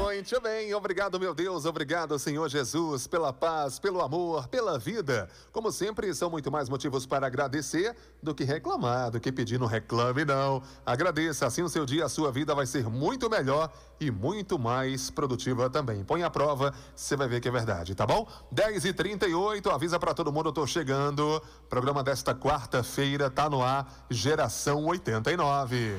noite. Amém. Obrigado, meu Deus. Obrigado, Senhor Jesus, pela paz, pelo amor, pela vida. Como sempre, são muito mais motivos para agradecer do que reclamar, do que pedir. Não reclame, não. Agradeça. Assim o seu dia, a sua vida vai ser muito melhor e muito mais produtiva também. Põe à prova, você vai ver que é verdade, tá bom? 10h38, avisa pra todo mundo, eu tô chegando. Programa desta quarta-feira tá no ar, Geração 89.